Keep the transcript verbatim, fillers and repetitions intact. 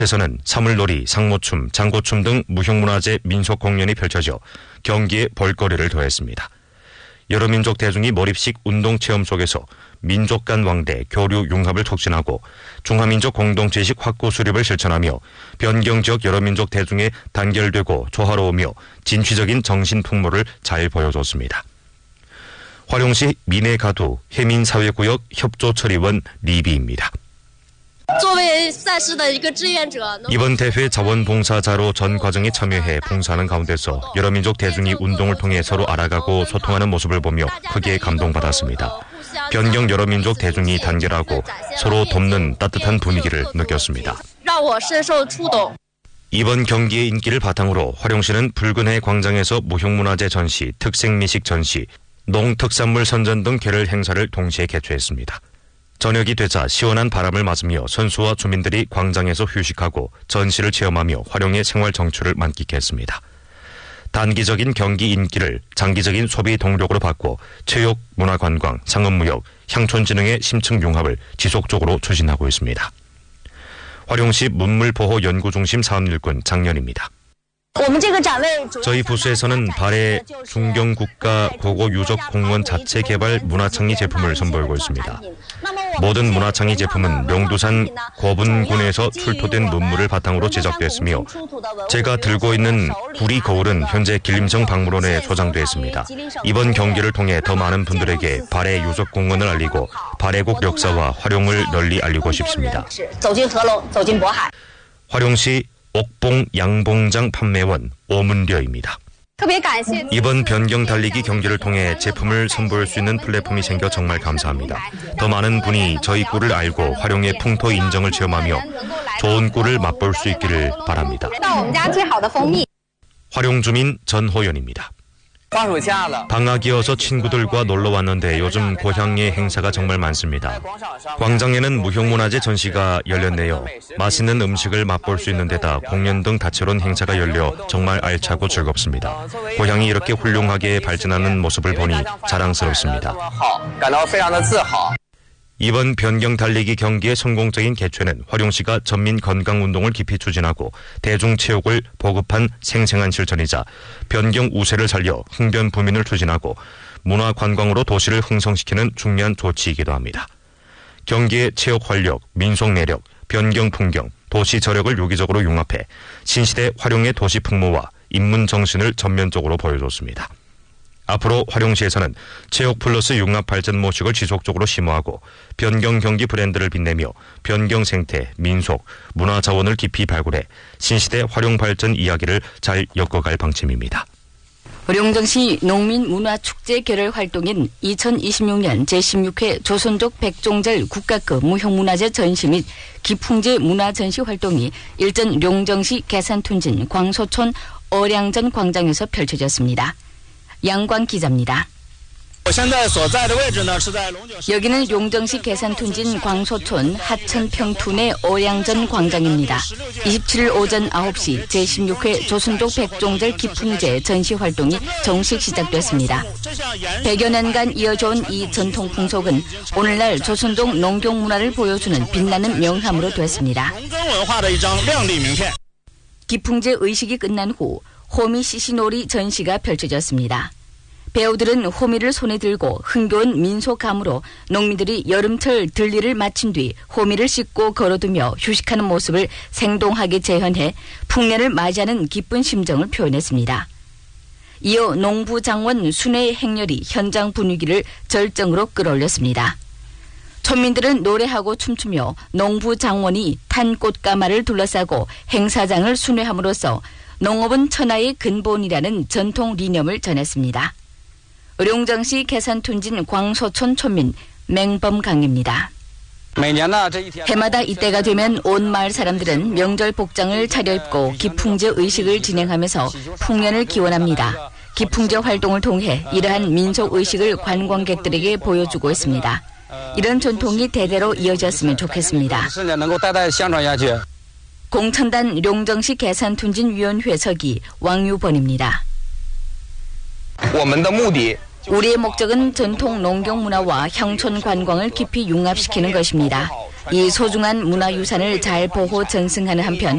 에서는 사물놀이, 상모춤, 장고춤 등 무형문화재 민속 공연이 펼쳐져 경기에 볼거리를 더했습니다. 여러 민족 대중이 몰입식 운동 체험 속에서 민족 간 왕대, 교류 융합을 촉진하고 중화민족 공동체식 확고 수립을 실천하며 변경 지역 여러 민족 대중에 단결되고 조화로우며 진취적인 정신 풍모를 잘 보여줬습니다. 화룡시 미내가두 해민사회구역 협조처리원 리비입니다. 이번 대회 자원봉사자로 전 과정에 참여해 봉사하는 가운데서 여러 민족 대중이 운동을 통해 서로 알아가고 소통하는 모습을 보며 크게 감동받았습니다. 변경 여러 민족 대중이 단결하고 서로 돕는 따뜻한 분위기를 느꼈습니다. 이번 경기의 인기를 바탕으로 화룡시는 붉은해 광장에서 무형문화재 전시, 특색미식 전시, 농특산물 선전 등 계열 행사를 동시에 개최했습니다. 저녁이 되자 시원한 바람을 맞으며 선수와 주민들이 광장에서 휴식하고 전시를 체험하며 화룡의 생활 정취를 만끽했습니다. 단기적인 경기 인기를 장기적인 소비 동력으로 바꿔 체육, 문화관광, 상업무역, 향촌진흥의 심층 융합을 지속적으로 추진하고 있습니다. 화룡시 문물보호연구중심 사업일꾼 장년입니다. 저희 부서에서는 발해 중경국가 고고유적 공무원 자체 개발 문화창의 제품을 선보이고 있습니다. 모든 문화창의 제품은 명두산 고분군에서 출토된 문물을 바탕으로 제작됐으며 제가 들고 있는 구리 거울은 현재 길림성 박물원에 소장되어 있습니다. 이번 경기를 통해 더 많은 분들에게 발해 유적 공원을 알리고 발해국 역사와 화룡을 널리 알리고 싶습니다. 화룡시 옥봉 양봉장 판매원 오문려입니다. 이번 변경 달리기 경기를 통해 제품을 선보일 수 있는 플랫폼이 생겨 정말 감사합니다. 더 많은 분이 저희 꿀을 알고 화룡의 풍토 인정을 체험하며 좋은 꿀을 맛볼 수 있기를 바랍니다. 화룡 주민 전호연입니다. 방학이어서 친구들과 놀러 왔는데 요즘 고향의 행사가 정말 많습니다. 광장에는 무형문화재 전시가 열렸네요. 맛있는 음식을 맛볼 수 있는 데다 공연 등 다채로운 행사가 열려 정말 알차고 즐겁습니다. 고향이 이렇게 훌륭하게 발전하는 모습을 보니 자랑스럽습니다. 이번 변경 달리기 경기의 성공적인 개최는 화룡시가 전민 건강운동을 깊이 추진하고 대중체육을 보급한 생생한 실천이자 변경 우세를 살려 흥변부민을 추진하고 문화관광으로 도시를 흥성시키는 중요한 조치이기도 합니다. 경기의 체육 활력, 민속 매력, 변경 풍경, 도시 저력을 유기적으로 융합해 신시대 화룡의 도시 풍모와 인문 정신을 전면적으로 보여줬습니다. 앞으로 화룡시에서는 체육 플러스 융합 발전 모식을 지속적으로 심화하고 변경 경기 브랜드를 빛내며 변경 생태, 민속, 문화 자원을 깊이 발굴해 신시대 화룡 발전 이야기를 잘 엮어갈 방침입니다. 화룡정시 농민문화축제 결혈 활동인 이천이십육 년 제십육 회 조선족 백종절 국가급 무형문화재 전시 및 기풍제 문화전시 활동이 일전 룡정시 계산툰진 광소촌 어량전 광장에서 펼쳐졌습니다. 양광 기자입니다. 여기는 용정시 계산툰진 광소촌 하천평툰의 어량전 광장입니다. 이십칠 일 오전 아홉 시 제십육 회 조선족 백종절 기풍제 전시 활동이 정식 시작됐습니다. 백여 년간 이어져온 이 전통 풍속은 오늘날 조선족 농경 문화를 보여주는 빛나는 명함으로 됐습니다. 기풍제 의식이 끝난 후 호미 시시놀이 전시가 펼쳐졌습니다. 배우들은 호미를 손에 들고 흥겨운 민속감으로 농민들이 여름철 들리를 마친 뒤 호미를 싣고 걸어두며 휴식하는 모습을 생동하게 재현해 풍년을 맞이하는 기쁜 심정을 표현했습니다. 이어 농부장원 순회 행렬이 현장 분위기를 절정으로 끌어올렸습니다. 촌민들은 노래하고 춤추며 농부장원이 탄 꽃가마를 둘러싸고 행사장을 순회함으로써 농업은 천하의 근본이라는 전통 리념을 전했습니다. 룡정시 계산툰진 광소촌 촌민 맹범강입니다. 해마다 이때가 되면 온 마을 사람들은 명절 복장을 차려입고 기풍제 의식을 진행하면서 풍년을 기원합니다. 기풍제 활동을 통해 이러한 민속 의식을 관광객들에게 보여주고 있습니다. 이런 전통이 대대로 이어졌으면 좋겠습니다. 공천단 룡정시 계산툰진위원회 서기 왕유번입니다. 우리의 목적은 전통 농경 문화와 향촌 관광을 깊이 융합시키는 것입니다. 이 소중한 문화유산을 잘 보호 전승하는 한편